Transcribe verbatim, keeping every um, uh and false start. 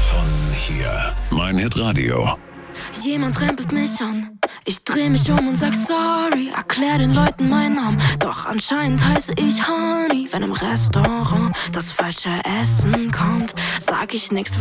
von hier. Mein Hitradio. Jemand rempelt mich an. Ich dreh mich um und sag sorry, erklär den Leuten meinen Namen. Doch anscheinend heiße ich Honey. Wenn im Restaurant das falsche Essen kommt, sag ich nix.